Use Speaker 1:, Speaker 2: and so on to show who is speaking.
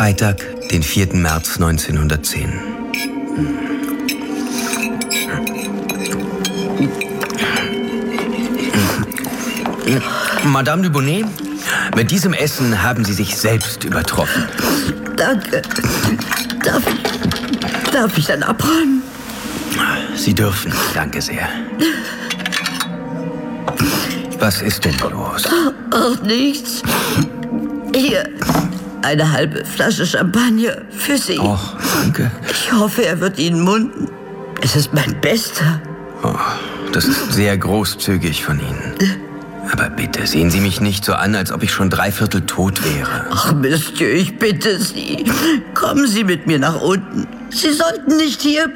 Speaker 1: Freitag, den 4. März 1910. Madame de Bonnet, mit diesem Essen haben Sie sich selbst übertroffen.
Speaker 2: Danke. Darf ich dann abräumen?
Speaker 1: Sie dürfen. Danke sehr. Was ist denn los?
Speaker 2: Ach, nichts. Hier, eine halbe Flasche Champagner für Sie.
Speaker 1: Och, danke.
Speaker 2: Ich hoffe, er wird Ihnen munden. Es ist mein Bester.
Speaker 1: Oh, das ist sehr großzügig von Ihnen. Aber bitte, sehen Sie mich nicht so an, als ob ich schon 3/4 tot wäre.
Speaker 2: Ach, Monsieur, ich bitte Sie. Kommen Sie mit mir nach unten. Sie sollten nicht hier